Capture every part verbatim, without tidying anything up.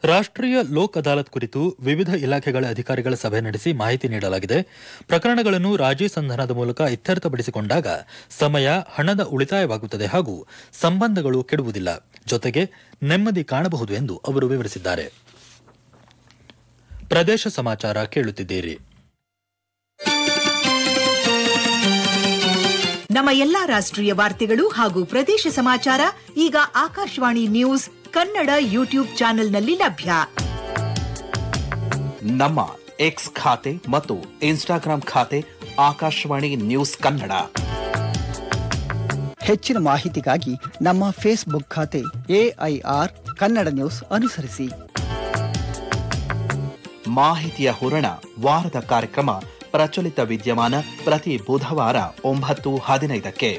ರಾಷ್ಟ್ರೀಯ ಲೋಕ್ ಅದಾಲತ್ ಕುರಿತು ವಿವಿಧ ಇಲಾಖೆಗಳ ಅಧಿಕಾರಿಗಳ ಸಭೆ ನಡೆಸಿ ಮಾಹಿತಿ ನೀಡಲಾಗಿದೆ. ಪ್ರಕರಣಗಳನ್ನು ರಾಜಿ ಸಂಧಾನದ ಮೂಲಕ ಇತ್ಯರ್ಥಪಡಿಸಿಕೊಂಡಾಗ ಸಮಯ, ಹಣದ ಉಳಿತಾಯವಾಗುತ್ತದೆ ಹಾಗೂ ಸಂಬಂಧಗಳು ಕೆಡುವುದಿಲ್ಲ, ಜೊತೆಗೆ ನೆಮ್ಮದಿ ಕಾಣಬಹುದು ಎಂದು ಅವರು ವಿವರಿಸಿದ್ದಾರೆ. ಪ್ರದೇಶ ಸಮಾಚಾರ ಕೇಳುತ್ತಿದ್ದೀರಿ. ನಮ್ಮ ಎಲ್ಲಾ ರಾಷ್ಟ್ರೀಯ ವಾರ್ತೆಗಳು ಹಾಗೂ ಪ್ರದೇಶ ಸಮಾಚಾರ ಈಗ ಆಕಾಶವಾಣಿ ನ್ಯೂಸ್ ಕನ್ನಡ ಯೂಟ್ಯೂಬ್ ಚಾನೆಲ್ನಲ್ಲಿ ಲಭ್ಯ. ನಮ್ಮ ಎಕ್ಸ್ ಖಾತೆ ಮತ್ತು ಇನ್ಸ್ಟಾಗ್ರಾಂ ಖಾತೆ ಆಕಾಶವಾಣಿ ನ್ಯೂಸ್ ಕನ್ನಡ. ಹೆಚ್ಚಿನ ಮಾಹಿತಿಗಾಗಿ ನಮ್ಮ ಫೇಸ್ಬುಕ್ ಖಾತೆ ಎಐಆರ್ ಕನ್ನಡ ನ್ಯೂಸ್ ಅನುಸರಿಸಿ. ಮಾಹಿತಿಯ ಹೂರಣ ವಾರದ ಕಾರ್ಯಕ್ರಮ ಪ್ರಚಲಿತ ವಿದ್ಯಮಾನ ಪ್ರತಿ ಬುಧವಾರ ಒಂಬತ್ತು ಹದಿನೈದಕ್ಕೆ.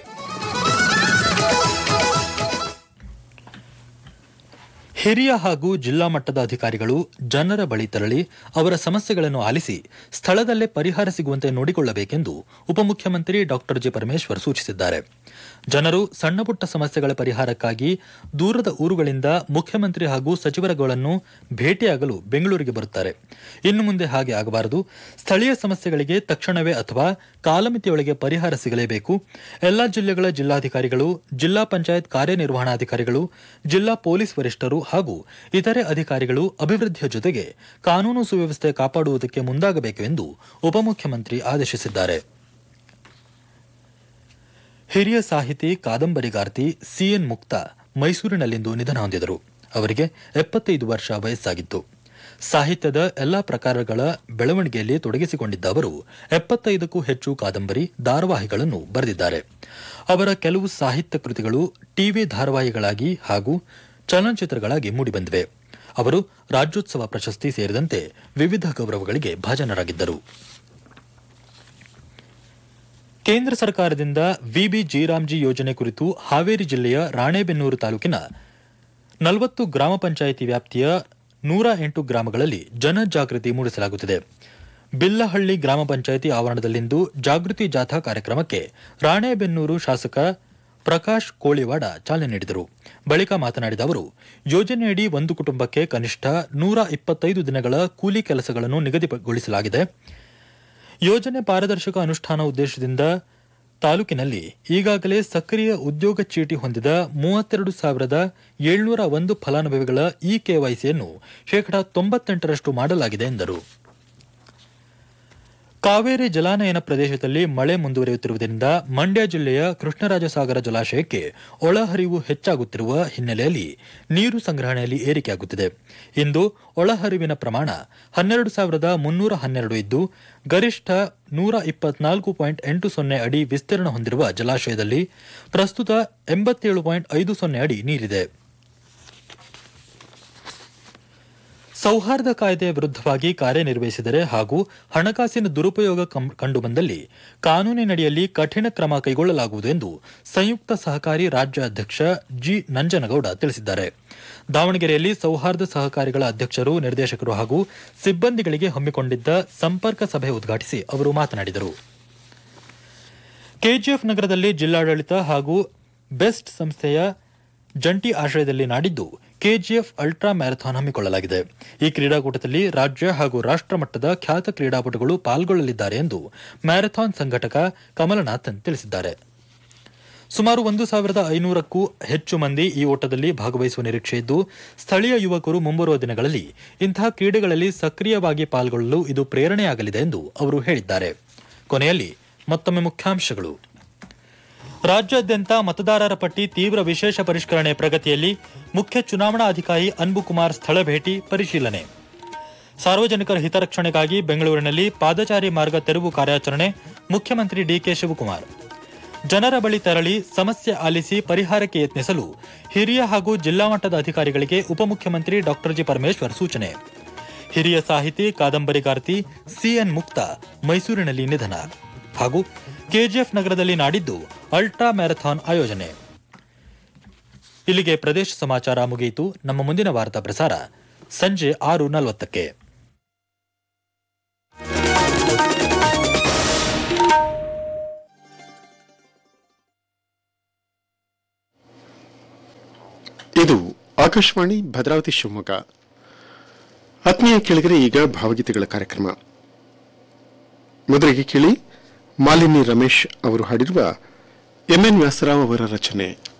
ಹಿರಿಯ ಹಾಗೂ ಜಿಲ್ಲಾ ಮಟ್ಟದ ಅಧಿಕಾರಿಗಳು ಜನರ ಬಳಿ ತೆರಳಿ ಅವರ ಸಮಸ್ಯೆಗಳನ್ನು ಆಲಿಸಿ ಸ್ಥಳದಲ್ಲೇ ಪರಿಹಾರ ಸಿಗುವಂತೆ ನೋಡಿಕೊಳ್ಳಬೇಕೆಂದು ಉಪಮುಖ್ಯಮಂತ್ರಿ ಡಾ ಜಿ ಪರಮೇಶ್ವರ್ ಸೂಚಿಸಿದ್ದಾರೆ. ಜನರು ಸಣ್ಣಪುಟ್ಟ ಸಮಸ್ಯೆಗಳ ಪರಿಹಾರಕ್ಕಾಗಿ ದೂರದ ಊರುಗಳಿಂದ ಮುಖ್ಯಮಂತ್ರಿ ಹಾಗೂ ಸಚಿವರುಗಳನ್ನು ಭೇಟಿಯಾಗಲು ಬೆಂಗಳೂರಿಗೆ ಬರುತ್ತಾರೆ. ಇನ್ನು ಮುಂದೆ ಹಾಗೆ ಆಗಬಾರದು. ಸ್ಥಳೀಯ ಸಮಸ್ಯೆಗಳಿಗೆ ತಕ್ಷಣವೇ ಅಥವಾ ಕಾಲಮಿತಿಯೊಳಗೆ ಪರಿಹಾರ ಸಿಗಲೇಬೇಕು. ಎಲ್ಲಾ ಜಿಲ್ಲೆಗಳ ಜಿಲ್ಲಾಧಿಕಾರಿಗಳು, ಜಿಲ್ಲಾ ಪಂಚಾಯತ್ ಕಾರ್ಯನಿರ್ವಹಣಾಧಿಕಾರಿಗಳು, ಜಿಲ್ಲಾ ಪೊಲೀಸ್ ವರಿಷ್ಠರು ಹಾಗೂ ಇತರೆ ಅಧಿಕಾರಿಗಳು ಅಭಿವೃದ್ಧಿಯ ಜೊತೆಗೆ ಕಾನೂನು ಸುವ್ಯವಸ್ಥೆ ಕಾಪಾಡುವುದಕ್ಕೆ ಮುಂದಾಗಬೇಕು ಎಂದು ಉಪಮುಖ್ಯಮಂತ್ರಿ ಆದೇಶಿಸಿದ್ದಾರೆ. ಹಿರಿಯ ಸಾಹಿತಿ, ಕಾದಂಬರಿಗಾರ್ತಿ ಸಿಎನ್ ಮುಕ್ತ ಮೈಸೂರಿನಲ್ಲಿಂದು ನಿಧನ ಹೊಂದಿದರು. ಅವರಿಗೆ ಎಪ್ಪತ್ತೈದು ವರ್ಷ ವಯಸ್ಸಾಗಿತ್ತು. ಸಾಹಿತ್ಯದ ಎಲ್ಲಾ ಪ್ರಕಾರಗಳ ಬೆಳವಣಿಗೆಯಲ್ಲಿ ತೊಡಗಿಸಿಕೊಂಡಿದ್ದ ಅವರು ಎಪ್ಪತ್ತೈದಕ್ಕೂ ಹೆಚ್ಚು ಕಾದಂಬರಿ, ಧಾರಾವಾಹಿಗಳನ್ನು ಬರೆದಿದ್ದಾರೆ. ಅವರ ಕೆಲವು ಸಾಹಿತ್ಯ ಕೃತಿಗಳು ಟಿವಿ ಧಾರಾವಾಹಿಗಳಾಗಿ ಹಾಗೂ ಚಲನಚಿತ್ರಗಳಾಗಿ ಮೂಡಿಬಂದಿವೆ. ಅವರು ರಾಜ್ಯೋತ್ಸವ ಪ್ರಶಸ್ತಿ ಸೇರಿದಂತೆ ವಿವಿಧ ಗೌರವಗಳಿಗೆ ಭಾಜನರಾಗಿದ್ದರು. ಕೇಂದ್ರ ಸರ್ಕಾರದಿಂದ ವಿಬಿ ಜೀರಾಮ್ಜಿ ಯೋಜನೆ ಕುರಿತು ಹಾವೇರಿ ಜಿಲ್ಲೆಯ ರಾಣೆಬೆನ್ನೂರು ತಾಲೂಕಿನ ನಲವತ್ತು ಗ್ರಾಮ ಪಂಚಾಯಿತಿ ವ್ಯಾಪ್ತಿಯ ನೂರ ಎಂಟು ಗ್ರಾಮಗಳಲ್ಲಿ ಜನಜಾಗೃತಿ ಮೂಡಿಸಲಾಗುತ್ತಿದೆ. ಬಿಲ್ಲಹಳ್ಳಿ ಗ್ರಾಮ ಪಂಚಾಯಿತಿ ಆವರಣದಲ್ಲಿಂದು ಜಾಗೃತಿ ಜಾಥಾ ಕಾರ್ಯಕ್ರಮಕ್ಕೆ ರಾಣೆಬೆನ್ನೂರು ಶಾಸಕ ಪ್ರಕಾಶ್ ಕೋಳಿವಾಡ ಚಾಲನೆ ನೀಡಿದರು. ಬಳಿಕ ಮಾತನಾಡಿದ ಅವರು, ಯೋಜನೆಯಡಿ ಒಂದು ಕುಟುಂಬಕ್ಕೆ ಕನಿಷ್ಠ ನೂರ ಇಪ್ಪತ್ತೈದು ದಿನಗಳ ಕೂಲಿ ಕೆಲಸಗಳನ್ನು ನಿಗದಿಗೊಳಿಸಲಾಗಿದೆ. ಯೋಜನೆ ಪಾರದರ್ಶಕ ಅನುಷ್ಠಾನ ಉದ್ದೇಶದಿಂದ ತಾಲೂಕಿನಲ್ಲಿ ಈಗಾಗಲೇ ಸಕ್ರಿಯ ಉದ್ಯೋಗ ಚೀಟಿ ಹೊಂದಿದ ಮೂವತ್ತೆರಡು ಸಾವಿರದ ಏಳ್ನೂರ ಒಂದು ಫಲಾನುಭವಿಗಳ ಇ ಕೆವೈಸಿಯನ್ನು ಶೇಕಡಾ ತೊಂಬತ್ತೆಂಟರಷ್ಟು ಮಾಡಲಾಗಿದೆ ಎಂದರು. ಕಾವೇರಿ ಜಲಾನಯನ ಪ್ರದೇಶದಲ್ಲಿ ಮಳೆ ಮುಂದುವರಿಯುತ್ತಿರುವುದರಿಂದ ಮಂಡ್ಯ ಜಿಲ್ಲೆಯ ಕೃಷ್ಣರಾಜಸಾಗರ ಜಲಾಶಯಕ್ಕೆ ಒಳಹರಿವು ಹೆಚ್ಚಾಗುತ್ತಿರುವ ಹಿನ್ನೆಲೆಯಲ್ಲಿ ನೀರು ಸಂಗ್ರಹಣೆಯಲ್ಲಿ ಏರಿಕೆಯಾಗುತ್ತಿದೆ. ಇಂದು ಒಳಹರಿವಿನ ಪ್ರಮಾಣ ಹನ್ನೆರಡು ಸಾವಿರದ ಮುನ್ನೂರ ಹನ್ನೆರಡು ಇದ್ದು, ಗರಿಷ್ಠ ನೂರ ಇಪ್ಪತ್ನಾಲ್ಕು ಪಾಯಿಂಟ್ ಎಂಟು ಸೊನ್ನೆ ಅಡಿ ವಿಸ್ತೀರ್ಣ ಹೊಂದಿರುವ ಜಲಾಶಯದಲ್ಲಿ ಪ್ರಸ್ತುತ ಎಂಬತ್ತೇಳು ಪಾಯಿಂಟ್ ಐದು ಸೊನ್ನೆ ಅಡಿ ನೀರಿದೆ. ಸೌಹಾರ್ದ ಕಾಯ್ದೆಯ ವಿರುದ್ಧವಾಗಿ ಕಾರ್ಯನಿರ್ವಹಿಸಿದರೆ ಹಾಗೂ ಹಣಕಾಸಿನ ದುರುಪಯೋಗ ಕಂಡುಬಂದಲ್ಲಿ ಕಾನೂನಿನಡಿಯಲ್ಲಿ ಕಠಿಣ ಕ್ರಮ ಕೈಗೊಳ್ಳಲಾಗುವುದು ಎಂದು ಸಂಯುಕ್ತ ಸಹಕಾರಿ ರಾಜ್ಯ ಅಧ್ಯಕ್ಷ ಜಿ ನಂಜನಗೌಡ ತಿಳಿಸಿದ್ದಾರೆ. ದಾವಣಗೆರೆಯಲ್ಲಿ ಸೌಹಾರ್ದ ಸಹಕಾರಿಗಳ ಅಧ್ಯಕ್ಷರು, ನಿರ್ದೇಶಕರು ಹಾಗೂ ಸಿಬ್ಬಂದಿಗಳಿಗೆ ಹಮ್ಮಿಕೊಂಡಿದ್ದ ಸಂಪರ್ಕ ಸಭೆ ಉದ್ಘಾಟಿಸಿ ಅವರು ಮಾತನಾಡಿದರು. ಕೆಜಿಎಫ್ ನಗರದಲ್ಲಿ ಜಿಲ್ಲಾಡಳಿತ ಹಾಗೂ ಬೆಸ್ಟ್ ಸಂಸ್ಥೆಯ ಜಂಟಿ ಆಶ್ರಯದಲ್ಲಿ ನಾಡಿದ್ದು ಕೆಜಿಎಫ್ ಅಲ್ಟ್ರಾ ಮ್ಯಾರಥಾನ್ ಹಮ್ಮಿಕೊಳ್ಳಲಾಗಿದೆ. ಈ ಕ್ರೀಡಾಕೂಟದಲ್ಲಿ ರಾಜ್ಯ ಹಾಗೂ ರಾಷ್ಟ್ರ ಮಟ್ಟದ ಖ್ಯಾತ ಕ್ರೀಡಾಪಟುಗಳು ಪಾಲ್ಗೊಳ್ಳಲಿದ್ದಾರೆ ಎಂದು ಮ್ಯಾರಥಾನ್ ಸಂಘಟಕ ಕಮಲನಾಥನ್ ತಿಳಿಸಿದ್ದಾರೆ. ಸುಮಾರು ಒಂದು ಸಾವಿರದ ಐನೂರಕ್ಕೂ ಹೆಚ್ಚು ಮಂದಿ ಈ ಓಟದಲ್ಲಿ ಭಾಗವಹಿಸುವ ನಿರೀಕ್ಷೆ ಇದ್ದು, ಸ್ಥಳೀಯ ಯುವಕರು ಮುಂಬರುವ ದಿನಗಳಲ್ಲಿ ಇಂತಹ ಕ್ರೀಡೆಗಳಲ್ಲಿ ಸಕ್ರಿಯವಾಗಿ ಪಾಲ್ಗೊಳ್ಳಲು ಇದು ಪ್ರೇರಣೆಯಾಗಲಿದೆ ಎಂದು ಅವರು ಹೇಳಿದ್ದಾರೆ. ಕೊನೆಯಲ್ಲಿ ಮತ್ತೊಮ್ಮೆ ಮುಖ್ಯಾಂಶಗಳು. ರಾಜ್ಯಾದ್ಯಂತ ಮತದಾರರ ಪಟ್ಟಿ ತೀವ್ರ ವಿಶೇಷ ಪರಿಷ್ಕರಣೆ ಪ್ರಗತಿಯಲ್ಲಿ, ಮುಖ್ಯ ಚುನಾವಣಾ ಅಧಿಕಾರಿ ಅನ್ಬುಕುಮಾರ್ ಸ್ಥಳ ಭೇಟಿ ಪರಿಶೀಲನೆ. ಸಾರ್ವಜನಿಕರ ಹಿತರಕ್ಷಣೆಗಾಗಿ ಬೆಂಗಳೂರಿನಲ್ಲಿ ಪಾದಚಾರಿ ಮಾರ್ಗ ತೆರವು ಕಾರ್ಯಾಚರಣೆ, ಮುಖ್ಯಮಂತ್ರಿ ಡಿಕೆ ಶಿವಕುಮಾರ್. ಜನರ ಬಳಿ ತೆರಳಿ ಸಮಸ್ಯೆ ಆಲಿಸಿ ಪರಿಹಾರಕ್ಕೆ ಯತ್ನಿಸಲು ಹಿರಿಯ ಹಾಗೂ ಜಿಲ್ಲಾ ಮಟ್ಟದ ಅಧಿಕಾರಿಗಳಿಗೆ ಉಪಮುಖ್ಯಮಂತ್ರಿ ಡಾ ಜಿ ಪರಮೇಶ್ವರ್ ಸೂಚನೆ. ಹಿರಿಯ ಸಾಹಿತಿ, ಕಾದಂಬರಿಗಾರ್ತಿ ಸಿಎನ್ ಮುಕ್ತ ಮೈಸೂರಿನಲ್ಲಿ ನಿಧನ. ಹಾಗೂ ಕೆಜಿಎಫ್ ನಗರದಲ್ಲಿ ನಾಡಿದ್ದು ಅಲ್ಟ್ರಾ ಮ್ಯಾರಥಾನ್ ಆಯೋಜನೆ. ಇಲ್ಲಿಗೆ ಪ್ರದೇಶ ಸಮಾಚಾರ ಮುಗಿಯಿತು. ನಮ್ಮ ಮುಂದಿನ ವಾರ್ತಾ ಪ್ರಸಾರ ಸಂಜೆ ಆರು ನಲವತ್ತಕ್ಕೆ. ಇದು ಆಕಾಶವಾಣಿ ಭದ್ರಾವತಿ ಶಿವಮೊಗ್ಗ. ಆತ್ಮೀಯ ಕೇಳಿದರೆ ಈಗ ಭಾವಗೀತೆಗಳ ಕಾರ್ಯಕ್ರಮ. ಮೊದಲಿಗೆ ಕೇಳಿ ಮಾಲಿನಿ ರಮೇಶ್ ಅವರು ಹಾಡಿರುವ ಎಂ ಎನ್ ವ್ಯಾಸರಾವ್ ಅವರ ರಚನೆ.